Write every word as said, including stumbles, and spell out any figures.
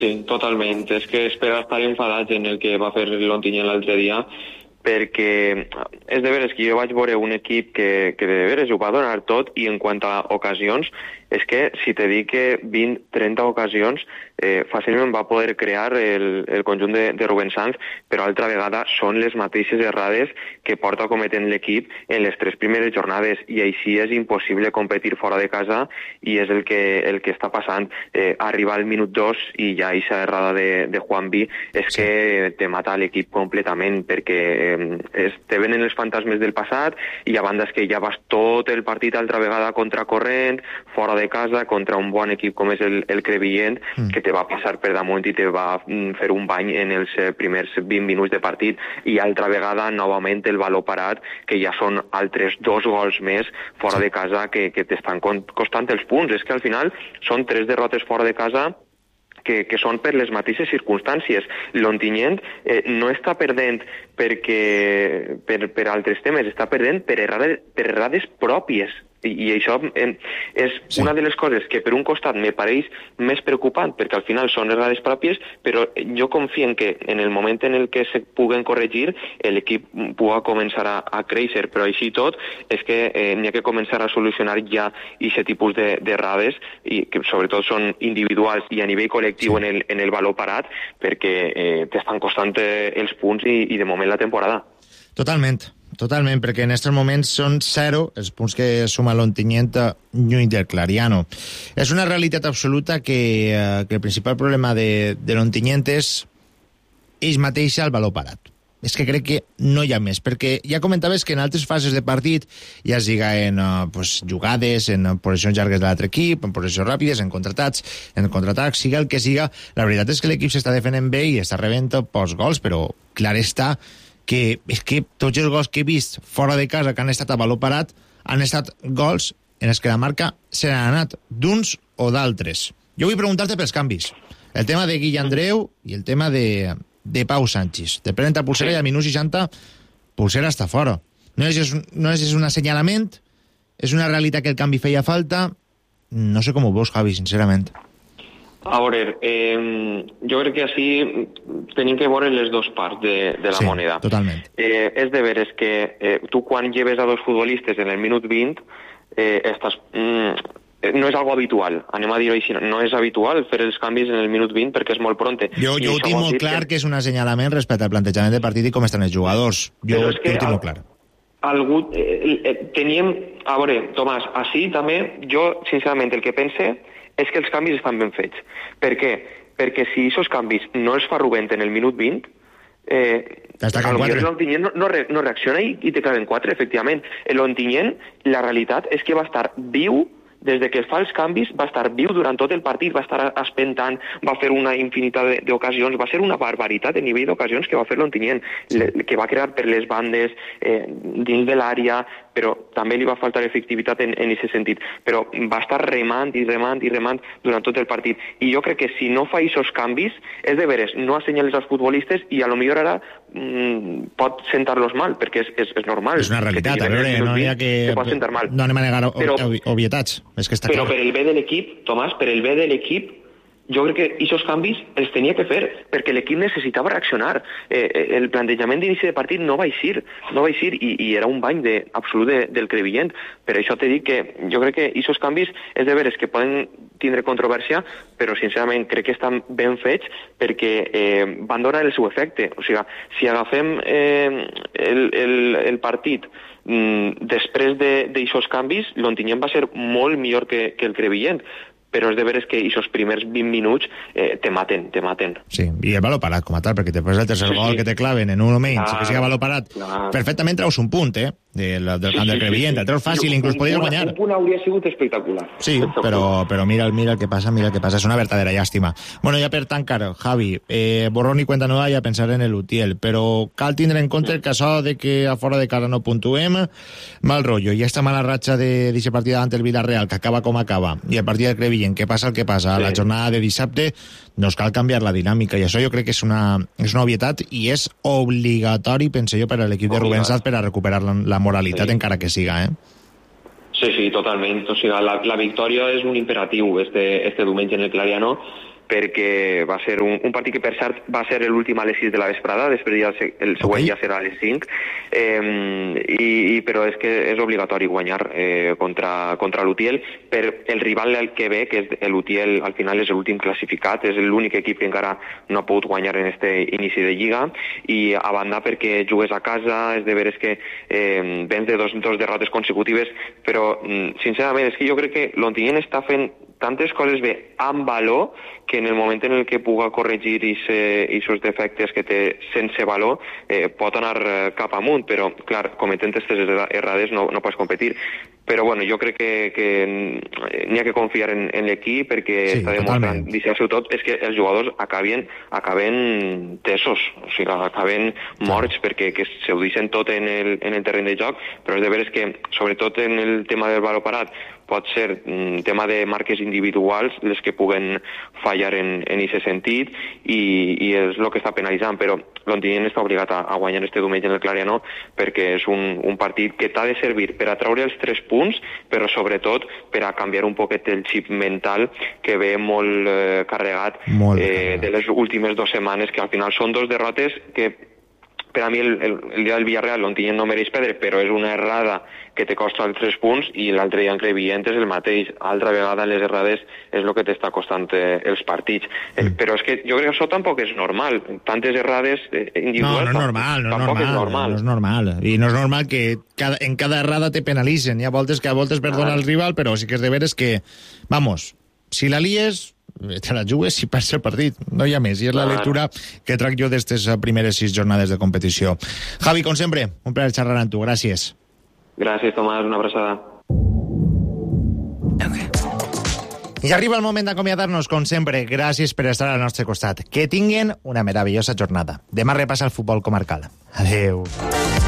Sí, totalment. És que és per estar enfadats en el que va fer l'Ontinyent l'altre dia, perquè és de veres que jo vaig veure un equip que, que de veres ho va donar tot, i en quant a ocasions, és que si te dic que vint trenta ocasions eh, fàcilment va poder crear el, el conjunt de, de Rubén Sanz, però altra vegada són les mateixes errades que porta cometent l'equip en les tres primeres jornades, i així és impossible competir fora de casa, i és el que, el que està passant. Eh, arribar al minut dos i ja aquesta errada de, de Juanvi és sí. que te mata l'equip completament, perquè eh, es, te venen els fantasmes del passat, i a banda és que ja vas tot el partit altra vegada contracorrent, fora de casa, contra un bon equip com és el, el Crevillent, mm. que te va passar per damunt i te va fer un bany en els primers vint minuts de partit, i altra vegada novament el valor parat, que ja són altres dos gols més fora sí. de casa que, que t'estan costant els punts. És que al final són tres derrotes fora de casa que, que són per les mateixes circumstàncies. L'Ontinyent eh, no està perdent perquè, per, per altres temes, està perdent per errades, per errades pròpies. I, i això eh, és sí. una de les coses que per un costat me pareix més preocupant, perquè al final són errades pròpies, però jo confio en que en el moment en el que se puguen corregir l'equip pugui començar a, a créixer, però així tot és que eh, n'hi ha que començar a solucionar ja aquest tipus de, d'errades, i que sobretot són individuals i a nivell col·lectiu sí. en, el, en el valor parat, perquè eh, t'estan costant eh, els punts i, i de moment la temporada. Totalment. Totalment, perquè en aquests moments són zero els punts que suma l'Ontinyent lluny del Clariano. És una realitat absoluta que, eh, que el principal problema de, de l'Ontinyent és ells mateixa el valor parat. És que crec que no hi ha més, perquè ja comentaves que en altres fases de partit, ja siga en uh, pues, jugades, en posicions llargues de l'altre equip, en posicions ràpides, en contratats, en contraatacs, siga el que siga, la veritat és que l'equip s'està defendent bé i està rebent pocs gols, però clar està que és que tots els gols que he vist fora de casa que han estat a valor parat han estat gols en els que la marca se n'ha anat d'uns o d'altres. Jo vull preguntar-te pels canvis. El tema de Guille Andreu i el tema de, de Pau Sánchez. Te prenen a Pulsera i al minut seixanta Pulsera està fora. No és, no és un assenyalament, és una realitat que el canvi feia falta. No sé com ho veus, Javi, sincerament. A veure, eh, jo crec que així tenim que veure les dues parts de, de la sí, moneda. Totalment. Eh, és de veres que eh, tu quan lleves a dos futbolistes en el minut vint, eh, estàs, mm, no és algo habitual, anem a dir-ho així, no és habitual fer els canvis en el minut vint perquè és molt pronte. Jo, jo ho tinc molt clar que... que és un assenyalament respecte al plantejament de partit i com estan els jugadors. Jo ho tinc molt clar. Algú, eh, eh, teníem, a veure, Tomàs, així també, jo sincerament el que pense és que els canvis estan ben fets. Per què? Perquè si aquests canvis no els fa Rubén en el minut vint, eh, l'Ontinyent no, no, re, no reacciona i, i te claven quatre, efectivament. L'Ontinyent, la realitat és que va estar viu des de que fa els canvis, va estar viu durant tot el partit, va estar espentant, va fer una infinitat d'ocasions, va ser una barbaritat de nivell d'ocasions que va fer l'Ontinyent, sí. que va crear per les bandes, eh, dins de l'àrea, però també li va faltar efectivitat en aquest sentit. Però va estar remant i remant i remant durant tot el partit. I jo crec que si no fa aquests canvis, és de veres, no assenyales als futbolistes i a lo millor ara mm, pot sentar-los mal, perquè és, és, és normal. És una realitat, a veure, no hi ha que... No anem a negar però, obvietats. És que està però clar. Per el bé de l'equip, Tomàs, per el bé de l'equip, jo crec que aquests canvis els tenia que fer, perquè l'equip necessitava reaccionar. Eh, el plantejament d'inici de partit no va eixir, no va eixir i, i era un bany de, absolut de, del Crevillent. Per això t'he dit que jo crec que aquests canvis és de veres que poden tindre controvèrsia, però sincerament crec que estan ben fets perquè eh, van donar el seu efecte. O sigui, si agafem eh, el, el, el partit mm, després d'aquests canvis, l'Ontinyent va ser molt millor que, que el Crevillent, però és de veres que aquests primers vint minuts eh, te maten, te maten. Sí, i el valor parat com a tal, perquè després el tercer sí, gol sí. que te claven en un o menys, clar, que siga valor parat, clar. Perfectament treus un punt, eh? Del, del camp sí, del Crevillent, sí, sí. El treus fàcil, inclús podries guanyar. Un punt hauria sigut espectacular. Sí, però, però mira, mira el que passa, mira el que passa, és una verdadera llàstima. Bueno, ja per tancar, Javi, eh, borrón i cuenta nueva, ja pensar en el Utiel, però cal tindre en compte que això de que a fora de casa no puntuem, mal rotllo, i esta mala ratxa de d'aquesta partida ante el Villarreal, que acaba com acaba, i el partit del Crevillent, que passa el que passa, sí. La jornada de dissabte, doncs cal canviar la dinàmica, i això jo crec que és una, és una obvietat, i és obligatori, pense jo, per a l'equip de Rubén Sanz per a recuperar la, la moralitat, sí. Encara que siga, eh? Sí, sí, totalment. O sigui, la, la victòria és un imperatiu este, este diumenge en el Clariano, perquè va ser un, un partit que, per cert, va ser l'últim a les sis de la vesprada, després ja el, el següent okay. ja serà a les cinc, eh, i, i, però és que és obligatori guanyar eh, contra, contra l'Utiel per el rival que ve, que és l'Utiel, al final és l'últim classificat, és l'únic equip que encara no ha pogut guanyar en este inici de Lliga, i a banda perquè jugues a casa, és de veres que eh, vens de dos, dos derrotes consecutives, però sincerament és que jo crec que l'Ontinyent està fent tantes coses bé amb valor que en el moment en el que puga corregir aquests defectes que té sense valor eh, pot anar cap amunt, però clar, cometent aquestes errades no, no pots competir. Però bueno, jo crec que, que n'hi ha que confiar en, en l'equip perquè sí, està demostrant, deixar-se tot, és que els jugadors acaben, acaben tesos, o sigui, acaben morts sí. perquè que se ho deixen tot en el, en el terreny de joc, però és de veres que, sobretot en el tema del valor parat, pot ser un tema de marques individuals les que puguen fallar en aquest sentit i, i és el que està penalitzant, però l'Ontinyent està obligat a, a guanyar este diumenge en el Clariano perquè és un, un partit que t'ha de servir per a treure els tres punts, però sobretot per a canviar un poquet el xip mental que ve molt eh, carregat molt eh, de les últimes dues setmanes, que al final són dos derrotes que per a mi el, el, el dia del Villarreal l'Ontinyent no mereix perdre, però és una errada que te costa els tres punts, i l'altre dia en Crevillent és el mateix. Altra vegada les errades és el que t'està costant eh, els partits. Eh, mm. Però és que jo crec que això tampoc és normal. Tantes errades eh, individuals... No, no és normal, no és normal, és normal. No és normal. I no és normal que cada, en cada errada te penalitzen. Hi ha voltes que a voltes perdona ah. el rival, però sí que és de veres que, vamos, si la lies... te la jugues i perds el partit, no hi ha més, i és la lectura que trac jo d'estes primeres sis jornades de competició. Javi, com sempre, un plaer xerrar amb tu, gràcies. Gràcies, Tomàs, una abraçada. Okay. I arriba el moment d'acomiadar-nos, com sempre, gràcies per estar al nostre costat. Que tinguen una meravellosa jornada. Demà repassa el futbol comarcal. Adeu.